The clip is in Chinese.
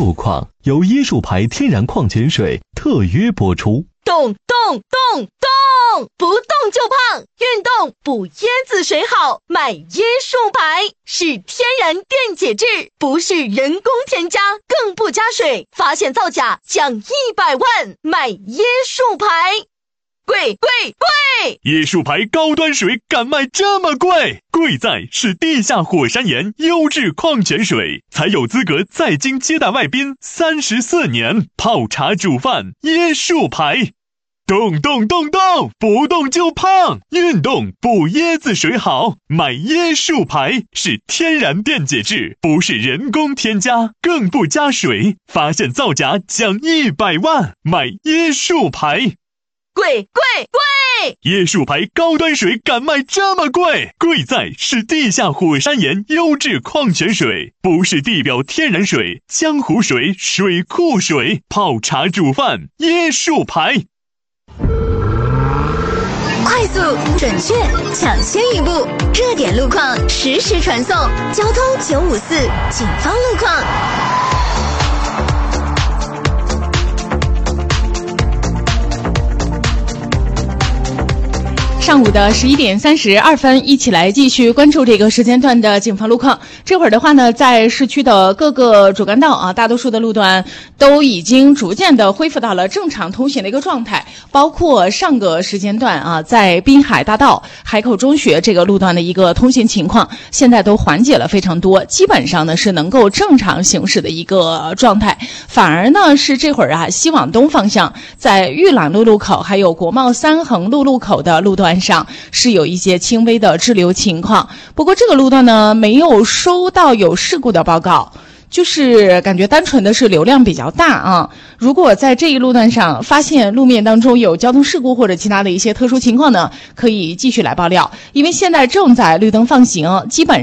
路况由椰树牌天然矿泉水特约播出。 动，不动就胖，运动补椰子水好，买椰树牌，是天然电解质，不是人工添加，更不加水，发现造假奖100万，买椰树牌。贵！ 椰树牌高端水敢卖这么贵？贵在是地下火山岩优质矿泉水，才有资格在京接待外宾34年，泡茶煮饭椰树牌。动，不动就胖，运动补椰子水好，买椰树牌，是天然电解质，不是人工添加，更不加水，发现造假奖100万，买椰树牌。 贵！ 椰树牌高端水敢卖这么贵？贵在是地下火山岩优质矿泉水，不是地表天然水、江湖水、水库水，泡茶煮饭椰树牌。 快速、准确、抢先一步，热点路况实时传送，交通954警方路况。 上午的11点32分，一起来继续关注这个时间段的警方路况。这会儿的话呢，在市区的各个主干道啊，大多数的路段都已经逐渐的恢复到了正常通行的一个状态，包括上个时间段啊，在滨海大道、海口中学这个路段的一个通行情况，现在都缓解了非常多，基本上呢是能够正常行驶的一个状态。反而呢是这会儿啊，西往东方向，在玉兰路路口还有国贸3横路路口的路段上是有一些轻微的滞留情况，不过这个路段呢没有收到有事故的报告，就是感觉单纯的是流量比较大啊。如果在这一路段上发现路面当中有交通事故或者其他的一些特殊情况呢，可以继续来爆料，因为现在正在绿灯放行，基本